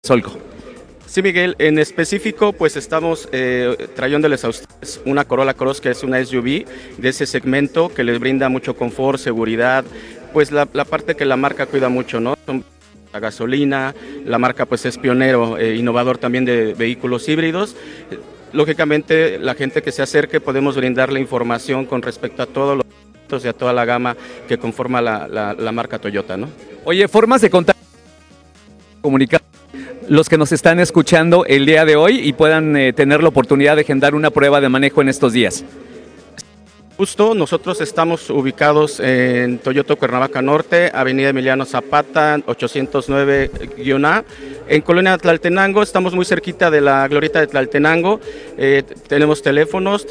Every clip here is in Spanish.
Solco. Sí, Miguel, en específico pues estamos trayéndoles a ustedes una Corolla Cross, que es una SUV de ese segmento que les brinda mucho confort, seguridad, pues la parte que la marca cuida mucho, ¿no? La gasolina, la marca pues es pionero, innovador también de vehículos híbridos. Lógicamente la gente que se acerque podemos brindarle información con respecto a todos los productos y a toda la gama que conforma la marca Toyota, ¿no? Oye, formas de contacto, comunicar los que nos están escuchando el día de hoy y puedan tener la oportunidad de agendar una prueba de manejo en estos días. Justo, nosotros estamos ubicados en Toyota Cuernavaca Norte, Avenida Emiliano Zapata, 809-A, en Colonia Tlaltenango. Estamos muy cerquita de la glorieta de Tlaltenango. Tenemos teléfonos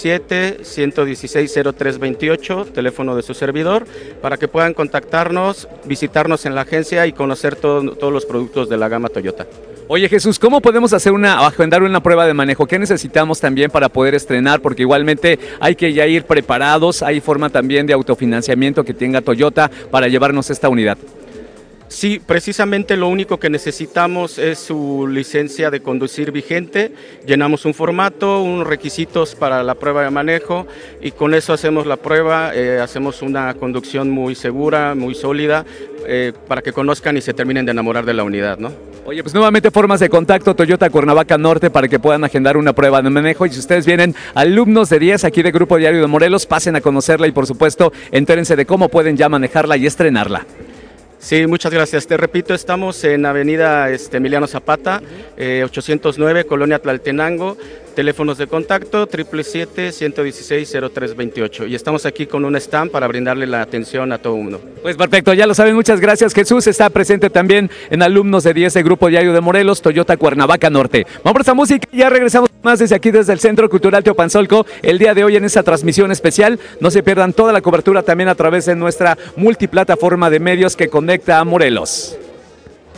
777-116-0328, teléfono de su servidor, para que puedan contactarnos, visitarnos en la agencia y conocer todos los productos de la gama Toyota. Oye, Jesús, ¿cómo podemos agendar una prueba de manejo? ¿Qué necesitamos también para poder estrenar? Porque igualmente hay que ya ir preparados, hay forma también de autofinanciamiento que tenga Toyota para llevarnos esta unidad. Sí, precisamente lo único que necesitamos es su licencia de conducir vigente. Llenamos un formato, unos requisitos para la prueba de manejo y con eso hacemos la prueba, hacemos una conducción muy segura, muy sólida, para que conozcan y se terminen de enamorar de la unidad, ¿no? Oye, pues nuevamente formas de contacto, Toyota Cuernavaca Norte, para que puedan agendar una prueba de manejo. Y si ustedes vienen alumnos de 10 aquí de Grupo Diario de Morelos, pasen a conocerla y por supuesto entérense de cómo pueden ya manejarla y estrenarla. Sí, muchas gracias. Te repito, estamos en Avenida Emiliano Zapata, 809, Colonia Tlaltenango. Teléfonos de contacto 777-116-0328. Y estamos aquí con un stand para brindarle la atención a todo mundo. Pues perfecto, ya lo saben, muchas gracias. Jesús está presente también en alumnos de 10 de Grupo Diario de Morelos, Toyota Cuernavaca Norte. Vamos a esta música y ya regresamos más desde aquí, desde el Centro Cultural Teopanzolco, el día de hoy en esta transmisión especial. No se pierdan toda la cobertura también a través de nuestra multiplataforma de medios que conecta a Morelos.